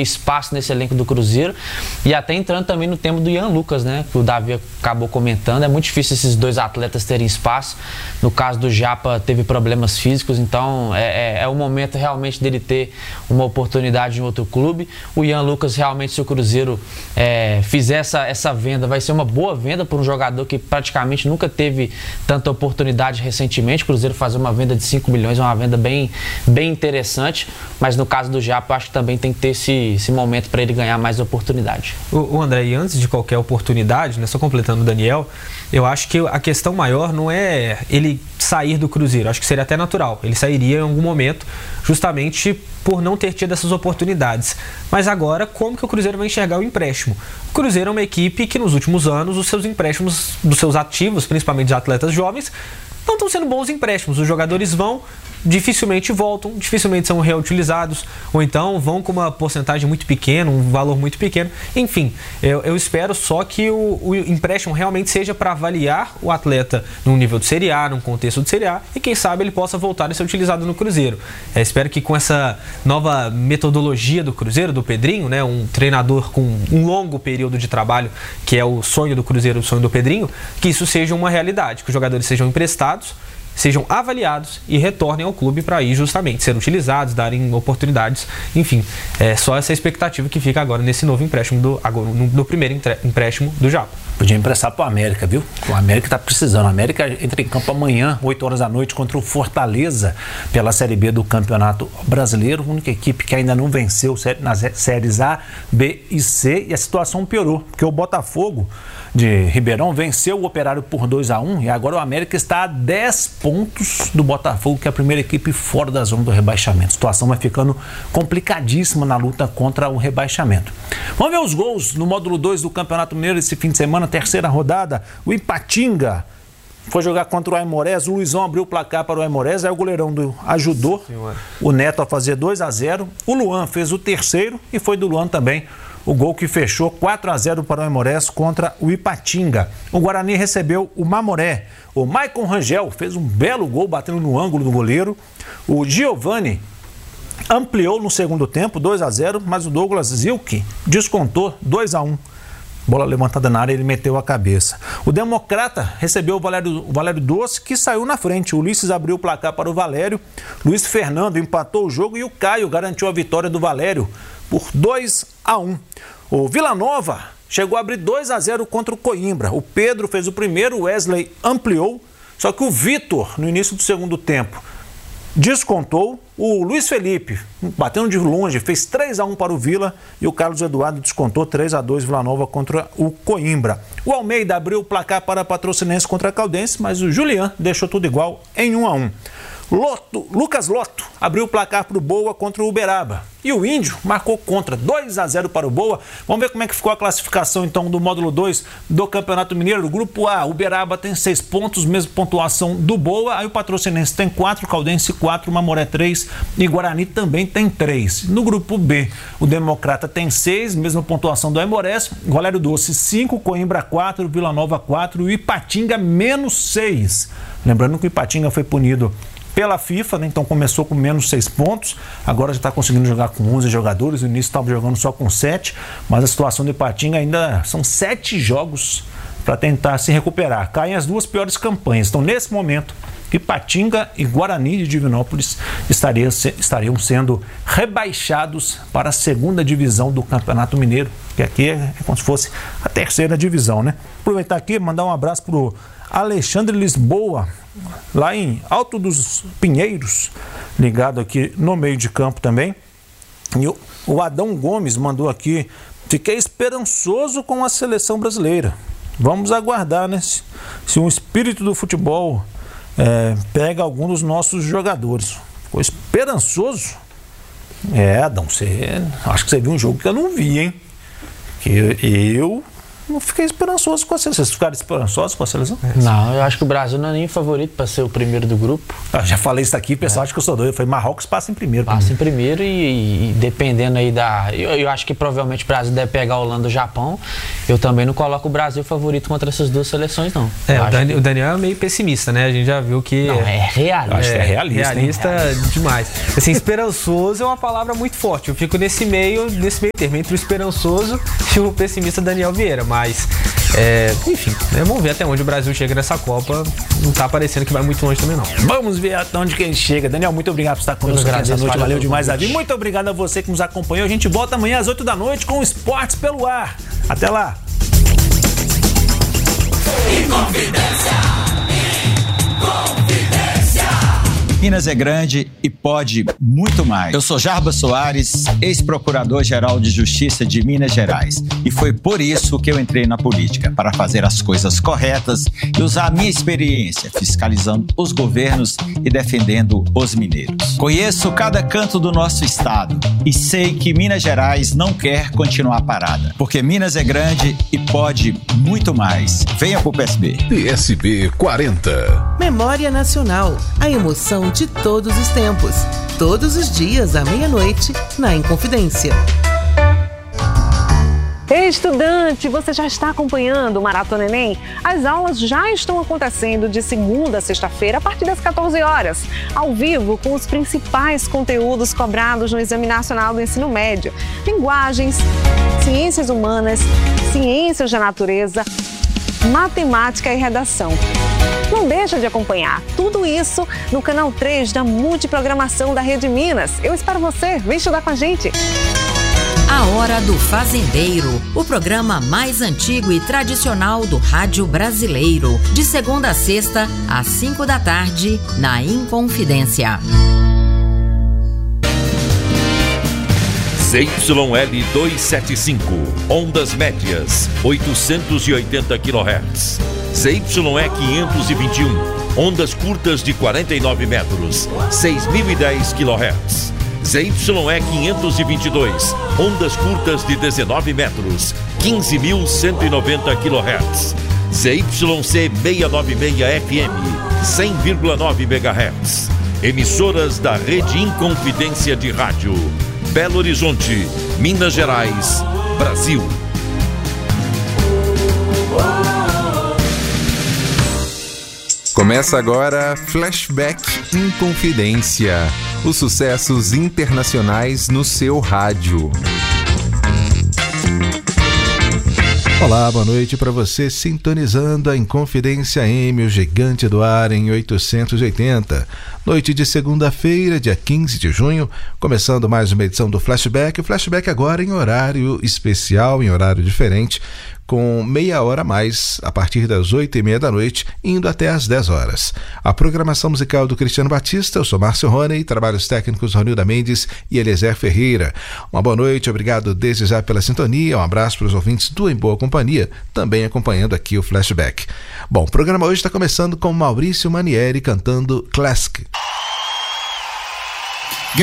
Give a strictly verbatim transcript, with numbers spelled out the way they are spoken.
espaço nesse elenco do Cruzeiro. E até entrando também no tema do Ian Lucas, né? Que o Davi acabou comentando. É muito difícil esses dois atletas terem espaço. No caso do Japa, teve problemas físicos, então é, é, é o momento realmente dele ter uma oportunidade em outro clube. O Ian Lucas, realmente, se o Cruzeiro é, fizer essa, essa venda, vai ser uma boa venda por um jogador que praticamente nunca teve tanta oportunidade recentemente. O Cruzeiro fazer uma venda de cinco milhões é uma venda bem, bem interessante, mas no caso do Japa, eu acho que também tem que ter esse, esse momento para ele ganhar mais oportunidade. O, o André, e antes de qualquer oportunidade, né, só completando o Daniel, eu acho que a questão maior não é ele sair do Cruzeiro, acho que seria até natural, ele sairia em algum momento justamente por não ter tido essas oportunidades. Mas agora, como que o Cruzeiro vai enxergar o empréstimo? O Cruzeiro é uma equipe que nos últimos anos, os seus empréstimos dos seus ativos, principalmente de atletas jovens, não estão sendo bons empréstimos. Os jogadores vão, dificilmente voltam, dificilmente são reutilizados, ou então vão com uma porcentagem muito pequena, um valor muito pequeno. Enfim, eu, eu espero só que o, o empréstimo realmente seja para avaliar o atleta num nível de Série A, num contexto de Série A, e quem sabe ele possa voltar a ser utilizado no Cruzeiro. É, espero que com essa nova metodologia do Cruzeiro, do Pedrinho, né, um treinador com um longo período de trabalho, que é o sonho do Cruzeiro, o sonho do Pedrinho, que isso seja uma realidade, que os jogadores sejam emprestados, sejam avaliados e retornem ao clube para aí justamente ser utilizados, darem oportunidades, enfim, é só essa expectativa que fica agora nesse novo empréstimo, do, agora, no, no primeiro empréstimo do Japa. Podia emprestar para o América, viu? O América está precisando. O América entra em campo amanhã, oito horas da noite, contra o Fortaleza, pela Série B do Campeonato Brasileiro. A única equipe que ainda não venceu nas séries A, B e C. E a situação piorou, porque o Botafogo de Ribeirão venceu o Operário por dois a um e agora o América está a dez pontos do Botafogo, que é a primeira equipe fora da zona do rebaixamento. A situação vai ficando complicadíssima na luta contra o rebaixamento. Vamos ver os gols no módulo dois do Campeonato Mineiro esse fim de semana, terceira rodada. O Ipatinga foi jogar contra o Aimorés, o Luizão abriu o placar para o Aimorés, aí o goleirão do, ajudou Senhora. o Neto a fazer dois a zero. O Luan fez o terceiro e foi do Luan também o gol que fechou quatro a zero para o Aimorés contra o Ipatinga. O Guarani recebeu o Mamoré. O Maicon Rangel fez um belo gol batendo no ângulo do goleiro. O Giovani ampliou no segundo tempo, dois a zero, mas o Douglas Zilke descontou dois a um. Bola levantada na área, ele meteu a cabeça. O Democrata recebeu o Valério, o Valério Doce, que saiu na frente. O Ulisses abriu o placar para o Valério. Luiz Fernando empatou o jogo e o Caio garantiu a vitória do Valério por dois a um. O Vila Nova chegou a abrir dois a zero contra o Coimbra. O Pedro fez o primeiro, o Wesley ampliou. Só que o Vitor, no início do segundo tempo, descontou. O Luiz Felipe, batendo de longe, fez três a um para o Vila e o Carlos Eduardo descontou três a dois Vila Nova contra o Coimbra. O Almeida abriu o placar para a Patrocinense contra a Caldense, mas o Julián deixou tudo igual em um a um. Loto, Lucas Loto abriu o placar para o Boa contra o Uberaba. E o Índio marcou contra, dois a zero para o Boa. Vamos ver como é que ficou a classificação então do módulo dois do Campeonato Mineiro. Grupo A, Uberaba tem seis pontos, mesma pontuação do Boa. Aí o Patrocinense tem quatro, Caldense quatro, Mamoré três e Guarani também tem três. No grupo B, o Democrata tem seis, mesma pontuação do Aimorés. Valério Doce cinco, Coimbra quatro, Vila Nova quatro e Ipatinga menos seis. Lembrando que o Ipatinga foi punido pela FIFA, né? Então começou com menos seis pontos, agora já está conseguindo jogar com onze jogadores, no início estava jogando só com sete, mas a situação do Ipatinga ainda são sete jogos para tentar se recuperar. Caem as duas piores campanhas. Então, nesse momento, Ipatinga e Guarani de Divinópolis estariam, estariam sendo rebaixados para a segunda divisão do Campeonato Mineiro, que aqui é como se fosse a terceira divisão, né? Aproveitar aqui e mandar um abraço para o Alexandre Lisboa, lá em Alto dos Pinheiros, ligado aqui no meio de campo também. E o, o Adão Gomes mandou aqui: fiquei esperançoso com a seleção brasileira. Vamos aguardar, né? Se, se um espírito do futebol é, pega algum dos nossos jogadores. Ficou esperançoso? É, Adão, você, acho que você viu um jogo que eu não vi, hein? Que eu, eu não fiquei esperançoso com a seleção. Vocês ficaram esperançosos com a seleção? Não, eu acho que o Brasil não é nem favorito para ser o primeiro do grupo. Eu já falei isso aqui, o pessoal é. acha que eu sou doido. Foi Marrocos passa em primeiro. Passa em primeiro e, e dependendo aí da... Eu, eu acho que provavelmente o Brasil deve pegar a Holanda ou o Japão. Eu também não coloco o Brasil favorito contra essas duas seleções, não. É, o, Dan, que... o Daniel é meio pessimista, né? A gente já viu que... Não, é realista. Acho que é realista, realista demais. Assim, esperançoso é uma palavra muito forte. Eu fico nesse meio, nesse meio termo, entre o esperançoso e o pessimista Daniel Vieira. Mas, é, enfim, né, vamos ver até onde o Brasil chega nessa Copa. Não tá parecendo que vai muito longe também, não. Vamos ver até onde que ele chega. Daniel, muito obrigado por estar conosco aqui essa noite. Valeu demais, Davi. Muito obrigado a você que nos acompanhou. A gente volta amanhã às oito da noite com Esportes pelo Ar. Até lá. Inconfidência. Minas é grande e pode muito mais. Eu sou Jarba Soares, ex-procurador-geral de Justiça de Minas Gerais. E foi por isso que eu entrei na política, para fazer as coisas corretas e usar a minha experiência fiscalizando os governos e defendendo os mineiros. Conheço cada canto do nosso estado e sei que Minas Gerais não quer continuar parada, porque Minas é grande e pode muito mais. Venha pro P S B. P S B quarenta. Memória Nacional, a emoção de todos os tempos. Todos os dias à meia-noite, na Inconfidência. Ei, estudante, você já está acompanhando o Maratona Enem? As aulas já estão acontecendo de segunda a sexta-feira, a partir das quatorze horas, ao vivo, com os principais conteúdos cobrados no Exame Nacional do Ensino Médio. Linguagens, ciências humanas, ciências da natureza, matemática e redação. Não deixa de acompanhar tudo isso no canal três da Multiprogramação da Rede Minas. Eu espero você, vem estudar com a gente. A Hora do Fazendeiro, o programa mais antigo e tradicional do rádio brasileiro. De segunda a sexta, às cinco da tarde, na Inconfidência. Z Y L duzentos e setenta e cinco, ondas médias, oitocentos e oitenta quilohertz. Z Y E quinhentos e vinte e um, ondas curtas de quarenta e nove metros, seis mil e dez quilohertz. Z Y E quinhentos e vinte e dois, ondas curtas de dezenove metros, quinze mil cento e noventa quilohertz. Z Y C seiscentos e noventa e seis F M, cem vírgula nove megahertz. Emissoras da Rede Inconfidência de Rádio. Belo Horizonte, Minas Gerais, Brasil. Começa agora Flashback Inconfidência. Os sucessos internacionais no seu rádio. Olá, boa noite para você sintonizando a Inconfidência M, o gigante do ar em oitocentos e oitenta. Noite de segunda-feira, dia quinze de junho, começando mais uma edição do Flashback. O Flashback agora em horário especial, em horário diferente, com meia hora a mais, a partir das oito e meia da noite, indo até às dez horas. A programação musical do Cristiano Batista, eu sou Márcio Rony, trabalhos técnicos Ronilda Mendes e Eliezer Ferreira. Uma boa noite, obrigado desde já pela sintonia, um abraço para os ouvintes do Em Boa Companhia, também acompanhando aqui o Flashback. Bom, o programa hoje está começando com Maurício Manieri cantando Classic.